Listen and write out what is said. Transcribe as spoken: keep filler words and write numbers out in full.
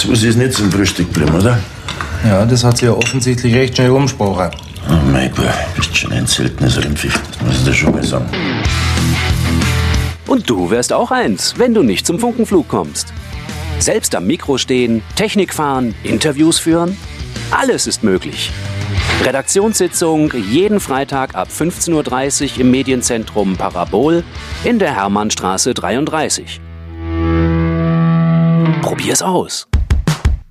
Susi ist nicht zum Frühstück geblieben, oder? Ja, das hat sie ja offensichtlich recht schnell umgesprochen. Oh mein Gott, bist schon ein seltenes Rindvieh. Das muss ich dir schon mal sagen. Und du wärst auch eins, wenn du nicht zum Funkenflug kommst. Selbst am Mikro stehen, Technik fahren, Interviews führen? Alles ist möglich. Redaktionssitzung jeden Freitag ab fünfzehn Uhr dreißig im Medienzentrum Parabol in der Hermannstraße dreiunddreißig. Probier's aus.